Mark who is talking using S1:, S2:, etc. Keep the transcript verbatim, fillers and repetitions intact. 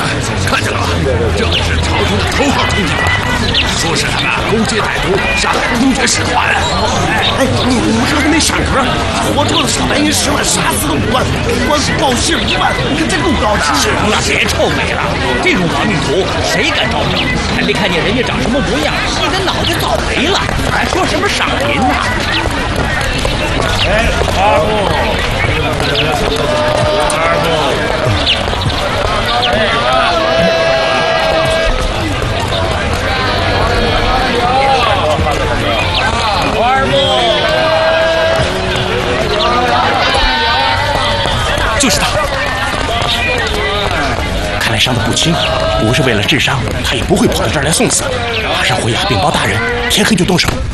S1: 看，看见了吧？这是朝中的头号通缉犯，说是他们勾结歹徒杀害公爵使团。
S2: 哎，你你说的那傻壳，活捉了小白银十万，杀死了五万，给官府报信一万，你看这够高的。
S3: 行了，别臭美了，这种亡命徒谁敢招惹？还没看见人家长什么模样，你的脑袋早没了，还说什么赏银呢？
S4: 哎，阿布，阿布。二木，
S2: 就是他。看来伤得不轻，不是为了治伤，他也不会跑到这儿来送死。马上回衙禀报大人，天黑就动手。